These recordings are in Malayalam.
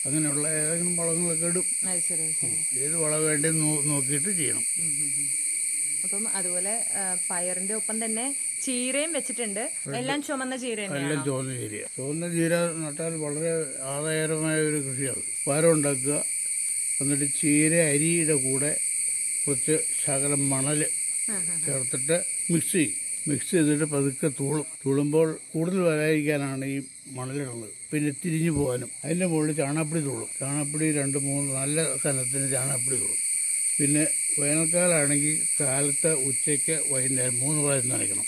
അങ്ങനെയുള്ള ഏതെങ്കിലും വളങ്ങളൊക്കെ ഇടും. ഏത് വളം വേണ്ടെന്ന് നോക്കിയിട്ട് ചെയ്യണം. അപ്പം അതുപോലെ പയറിന്റെ ഒപ്പം തന്നെ ചീരയും വെച്ചിട്ടുണ്ട്. എല്ലാം ചുമന്ന ചീര? എല്ലാം ചുവന്ന ചീര. ചുവന്ന ചീര നട്ടാൽ വളരെ ആദായകരമായ ഒരു കൃഷിയാണ്. വാരം ഉണ്ടാക്കുക, എന്നിട്ട് ചീര അരിയുടെ കൂടെ കുറച്ച് ശകലം മണൽ ചേർത്തിട്ട് മിക്സ് ചെയ്തിട്ട് പതുക്കെ തൂളുമ്പോൾ കൂടുതൽ വരാതിരിക്കാനാണ് ഈ മണലിടുന്നത്. പിന്നെ തിരിഞ്ഞു പോകാനും. അതിൻ്റെ മുകളിൽ ചാണകപ്പൊടി തൂളും. ചാണകപ്പൊടി 2-3 നല്ല കനത്തിന് ചാണകപ്പൊടി തൂളും. പിന്നെ വേനൽക്കാലാണെങ്കിൽ കാലത്ത്, ഉച്ചയ്ക്ക്, വൈകുന്നേരം 3 പ്രാവശ്യം നനയ്ക്കണം.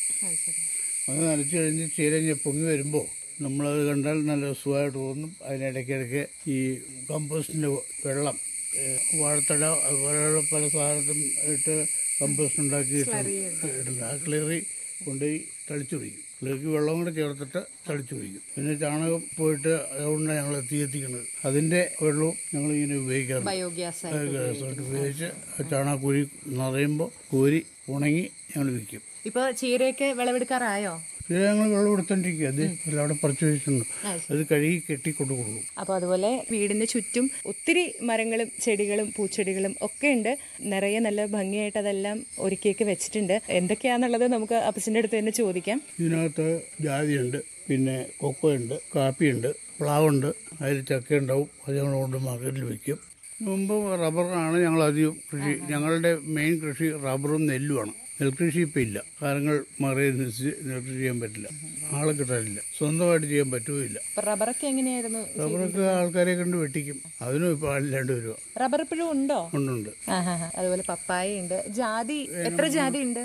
അത് നനച്ചു കഴിഞ്ഞ് ചീരഞ്ഞ് പൊങ്ങി വരുമ്പോൾ നമ്മളത് കണ്ടാൽ നല്ല സുഖമായിട്ട് തോന്നും. അതിനിടയ്ക്കിടയ്ക്ക് ഈ കമ്പോസ്റ്റിൻ്റെ വെള്ളം, വാഴത്തട അതുപോലെ പല സാധനത്തും ഇട്ട് കമ്പോസ്റ്റ് ഉണ്ടാക്കിയിട്ടുണ്ട്. ആ ക്ലിയറി കൊണ്ടുപോയി തളിച്ചൊഴിക്കും. ക്ലിയറിക്ക് വെള്ളം കൂടെ ചേർത്തിട്ട് തളിച്ചൊഴിക്കും. പിന്നെ ചാണകം പോയിട്ട് അതുകൊണ്ടാണ് ഞങ്ങൾ എത്തിക്കുന്നത്. അതിൻ്റെ വെള്ളവും ഞങ്ങളിങ്ങനെ ഉപയോഗിക്കാറുണ്ട്. ബയോഗ്യാസായിട്ട് ഉപയോഗിച്ച് ചാണകക്കുരി നിറയുമ്പോൾ കോരി ഉണങ്ങി ഞങ്ങൾ വിൽക്കും. ഇപ്പോൾ ചീരയൊക്കെ വിളവെടുക്കാറായോ? ചീര ഞങ്ങൾ വെള്ളം എടുത്തോണ്ടിരിക്കുക. അത് എല്ലാവിടെ പറിച്ചു വെച്ചിട്ടുണ്ട്. അത് കഴുകി കെട്ടിക്കൊണ്ടു കൊടുക്കും. അപ്പോൾ അതുപോലെ വീടിന് ചുറ്റും ഒത്തിരി മരങ്ങളും ചെടികളും പൂച്ചെടികളും ഒക്കെ ഉണ്ട്. നിറയെ നല്ല ഭംഗിയായിട്ട് അതെല്ലാം ഒരുക്കിയൊക്കെ വെച്ചിട്ടുണ്ട്. എന്തൊക്കെയാണെന്നുള്ളത് നമുക്ക് അപ്പച്ചൻ്റെ അടുത്ത് തന്നെ ചോദിക്കാം. ഇതിനകത്ത് ജാതിയുണ്ട്, പിന്നെ കൊക്കോയുണ്ട്, കാപ്പിയുണ്ട്, പ്ലാവുണ്ട്, അതിൽ ചക്ക ഉണ്ടാവും. അത് ഞങ്ങൾ കൊണ്ട് മാർക്കറ്റിൽ വയ്ക്കും. മുമ്പ് റബ്ബറാണ് ഞങ്ങൾ അധികം കൃഷി. ഞങ്ങളുടെ മെയിൻ കൃഷി റബ്ബറും നെല്ലുമാണ്. നെൽകൃഷി ഇപ്പം ഇല്ല. കാലങ്ങൾ മാറിയതനുസരിച്ച് നെൽകൃഷി ചെയ്യാൻ പറ്റില്ല. ആളെ കിട്ടാനില്ല. സ്വന്തമായിട്ട് ചെയ്യാൻ പറ്റുകയില്ല. റബ്ബറൊക്കെ എങ്ങനെയായിരുന്നു? റബ്ബറൊക്കെ ആൾക്കാരെ കണ്ട് വെട്ടിക്കും. അതിനും ഇപ്പൊ 2 രൂപ. റബ്ബർ ഇപ്പോഴും ഉണ്ടോ? ഉണ്ട്. അതുപോലെ പപ്പായ ഉണ്ട്. ജാതി എത്ര ജാതി ഉണ്ട്?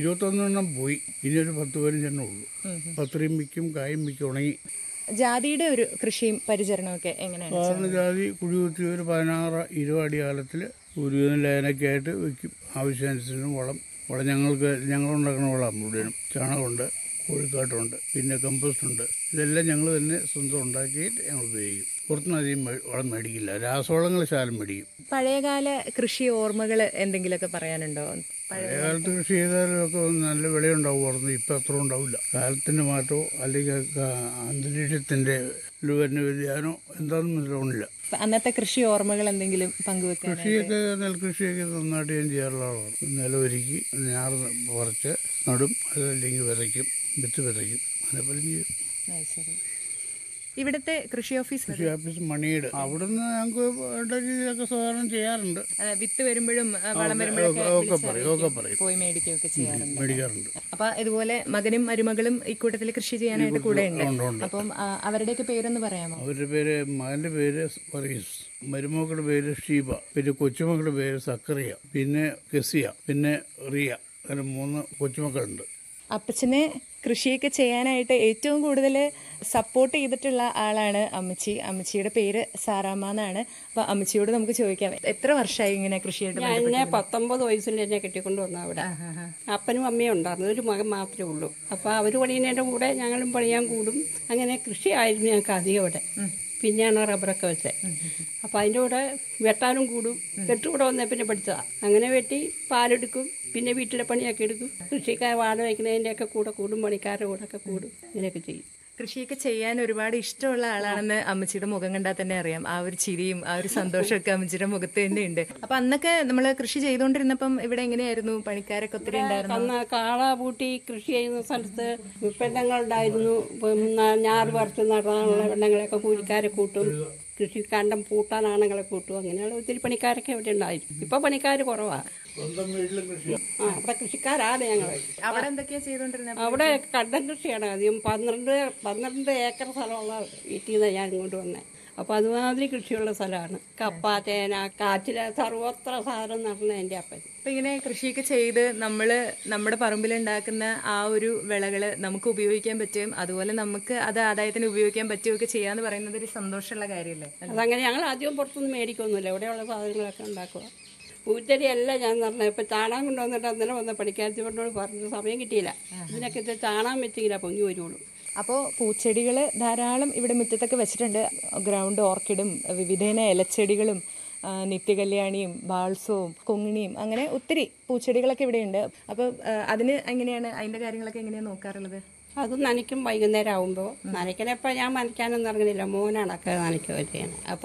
21 പോയി. ഇനി ഒരു 10-15 ഉള്ളൂ. പത്രിയും വിൽക്കും, കായും വിൽക്കും. ഉണങ്ങി. ജാതിയുടെ ഒരു കൃഷിയും പരിചരണമൊക്കെ എങ്ങനെയാണ്? സാധാരണ ജാതി കുഴി കുത്തി ഒരു 16-20 അടി കാലത്തിൽ ഒരു ലൈനൊക്കെ ആയിട്ട് വെക്കും. ആവശ്യാനുസരണം വളം ഞങ്ങളുണ്ടാക്കുന്ന വളം മുഴുവനും. ചാണകമുണ്ട്, കോഴിക്കാട്ടുണ്ട്, പിന്നെ കമ്പോസ്റ്റ് ഉണ്ട്. ഇതെല്ലാം ഞങ്ങൾ തന്നെ സ്വന്തം ഉണ്ടാക്കിയിട്ട് ഞങ്ങൾ ഉപയോഗിക്കും. പുറത്തുനിന്നധികം വളം മേടിക്കില്ല. രാസവളങ്ങൾ ശാലം മേടിക്കും. പഴയകാല കൃഷി ഓർമ്മകൾ എന്തെങ്കിലുമൊക്കെ പറയാനുണ്ടോ? പഴയകാലത്ത് കൃഷി ചെയ്താലൊക്കെ നല്ല വിളയുണ്ടാവുമായിരുന്നു. ഇപ്പം അത്ര ഉണ്ടാവില്ല. കാലത്തിന്റെ മാറ്റമോ അല്ലെങ്കിൽ അന്തരീക്ഷത്തിന്റെ വരുന്ന വ്യതിയാനോ എന്താണെന്ന് മനസ്സിലാവുന്നില്ല. അന്നത്തെ കൃഷി ഓർമ്മകൾ എന്തെങ്കിലും പങ്കുവെക്കാൻ? കൃഷിയൊക്കെ നെൽകൃഷിയൊക്കെ നന്നായിട്ട് ഞാൻ ചെയ്യാറുള്ള ആളാണ്. നിലമൊരുക്കി ഞാറ് പറിച്ച് നടും, അതല്ലെങ്കിൽ വിതയ്ക്കും, വിത്ത് വിതയ്ക്കും, അതേപോലെ ചെയ്യും. ഇവിടുത്തെ കൃഷി ഓഫീസ് മണിയുടെ അവിടുന്ന് ഞങ്ങൾക്ക് വേണ്ട രീതിയിലൊക്കെ സാധാരണ ചെയ്യാറുണ്ട്. വിത്ത് വരുമ്പോഴും വളം വരുമ്പോഴൊക്കെ പോയി മേടിക്കുകയൊക്കെ ചെയ്യാറുണ്ട്. അപ്പൊ ഇതുപോലെ മകനും മരുമകളും ഇക്കൂട്ടത്തിൽ കൃഷി ചെയ്യാനായിട്ട് കൂടെ ഉണ്ട്. അപ്പം അവരുടെയൊക്കെ പേരൊന്ന് പറയാമോ? അവരുടെ പേര്, മകന്റെ പേര് വർഗീസ്, മരുമക്കളുടെ പേര് ഷീബ, പിന്നെ കൊച്ചുമക്കളുടെ പേര് സക്കറിയ, പിന്നെ കെസിയ, പിന്നെ റിയ. അങ്ങനെ 3 കൊച്ചുമക്കളുണ്ട്. അപ്പച്ചനെ കൃഷിയൊക്കെ ചെയ്യാനായിട്ട് ഏറ്റവും കൂടുതൽ സപ്പോർട്ട് ചെയ്തിട്ടുള്ള ആളാണ് അമ്മച്ചി. അമ്മച്ചിയുടെ പേര് സാറാമ്മ എന്നാണ്. അപ്പൊ അമ്മച്ചിയോട് നമുക്ക് ചോദിക്കാം, എത്ര വർഷമായി ഇങ്ങനെ കൃഷിയായിട്ട്? എന്നെ 19 വയസ്സിൽ എന്നെ കെട്ടിക്കൊണ്ട് വന്ന അവിടെ. അപ്പനും അമ്മയും ഉണ്ടായിരുന്നു, ഒരു മകൻ മാത്രമേ ഉള്ളൂ. അപ്പൊ അവര് പണിയുന്നതിന്റെ കൂടെ ഞങ്ങളും പണിയാൻ കൂടും. അങ്ങനെ കൃഷിയായിരുന്നു ഞങ്ങൾക്ക് അധികം അവിടെ. പിന്നെയാണ് റബ്ബറൊക്കെ വെച്ചത്. അപ്പൊ അതിന്റെ കൂടെ വെട്ടാനും കൂടും. കെട്ടുകൂടെ വന്നേ പിന്നെ പഠിച്ചതാ. അങ്ങനെ വെട്ടി പാലെടുക്കും, പിന്നെ വീട്ടിലെ പണിയൊക്കെ എടുക്കും. കൃഷിക്കാർ വാഴ വയ്ക്കുന്നതിന്റെ ഒക്കെ കൂടെ കൂടും, പണിക്കാരുടെ കൂടെ ഒക്കെ കൂടും. ഇങ്ങനെയൊക്കെ ചെയ്യും. കൃഷിയൊക്കെ ചെയ്യാൻ ഒരുപാട് ഇഷ്ടമുള്ള ആളാണെന്ന് അമ്മച്ചിയുടെ മുഖം കണ്ടാൽ തന്നെ അറിയാം. ആ ഒരു ചിരിയും ആ ഒരു സന്തോഷമൊക്കെ അമ്മച്ചിയുടെ മുഖത്ത് തന്നെ ഉണ്ട്. അപ്പൊ അന്നൊക്കെ നമ്മള് കൃഷി ചെയ്തുകൊണ്ടിരുന്നപ്പം ഇവിടെ എങ്ങനെയായിരുന്നു? പണിക്കാരൊക്കെ ഒത്തിരി ഉണ്ടായിരുന്നു? അന്ന് കാള പൂട്ടി കൃഷി ചെയ്യുന്ന സ്ഥലത്ത് പെണ്ണുങ്ങളുണ്ടായിരുന്നു. ഞാറ് പറിച്ച് നടാനുള്ള പെണ്ണുങ്ങളെയൊക്കെ കൂലിക്കാരെ കൂട്ടും. കൃഷി കണ്ടം പൂട്ടാനാണുങ്ങളെ കൂട്ടും. അങ്ങനെയുള്ള ഒത്തിരി പണിക്കാരൊക്കെ ഇവിടെ ഉണ്ടായിരുന്നു. ഇപ്പൊ പണിക്കാർ കുറവാണ്. അവിടെ കൃഷിക്കാരാണ് ഞങ്ങൾ. അവിടെ എന്തൊക്കെയാ ചെയ്തോണ്ടിരുന്നത്? അവിടെ കണ്ടം കൃഷിയാണ് അധികം. 12 ഏക്കർ സ്ഥലമുള്ള വീട്ടിൽ നിന്നാണ് ഞാൻ ഇങ്ങോട്ട് വന്നത്. അപ്പൊ അതുമാതിരി കൃഷിയുള്ള സ്ഥലമാണ്. കപ്പ, ചേന, കാച്ചില്, സർവത്ര സാധനം നടന്ന എന്റെ അപ്പൻ. അപ്പൊ ഇങ്ങനെ കൃഷിയൊക്കെ ചെയ്ത് നമ്മുടെ പറമ്പിലുണ്ടാക്കുന്ന ആ ഒരു വിളകള് നമുക്ക് ഉപയോഗിക്കാൻ പറ്റും, അതുപോലെ നമുക്ക് അത് ആദായത്തിന് ഉപയോഗിക്കാൻ പറ്റുകയൊക്കെ ചെയ്യാന്ന് പറയുന്നത് ഒരു സന്തോഷമുള്ള കാര്യമല്ലേ? അതങ്ങനെ ഞങ്ങൾ ആദ്യം പുറത്തൊന്നും മേടിക്കൊന്നുമില്ല. ഇവിടെയുള്ള സാധനങ്ങളൊക്കെ ഉണ്ടാക്കുക. പൂച്ചെടിയല്ല ഞാൻ പറഞ്ഞത്. ഇപ്പൊ ചാണകം കൊണ്ടുവന്നിട്ട് അന്നേരം വന്ന പണിക്കാരത്തി കൊണ്ടോട് പറഞ്ഞു, സമയം കിട്ടിയില്ല. ഇതിനൊക്കെ ചാണകം വെച്ചെങ്കിലാ പൊങ്ങി വരുള്ളൂ. അപ്പോൾ പൂച്ചെടികൾ ധാരാളം ഇവിടെ മുറ്റത്തൊക്കെ വെച്ചിട്ടുണ്ട്. ഗ്രൗണ്ട് ഓർക്കിഡും വിവിധേന ഇലച്ചെടികളും നിത്യകല്യാണിയും ബാൾസവും കൊങ്ങിണിയും അങ്ങനെ ഒത്തിരി പൂച്ചെടികളൊക്കെ ഇവിടെയുണ്ട്. അപ്പോൾ അതിന്റെ കാര്യങ്ങളൊക്കെ എങ്ങനെയാണ് നോക്കാറുള്ളത്? അത് നനയ്ക്കും വൈകുന്നേരം ആകുമ്പോൾ. നനയ്ക്കണപ്പോൾ ഞാൻ നനയ്ക്കാനൊന്നും ഇറങ്ങുന്നില്ല. മോനാണൊക്കെ നനയ്ക്കുക ചെയ്യണം.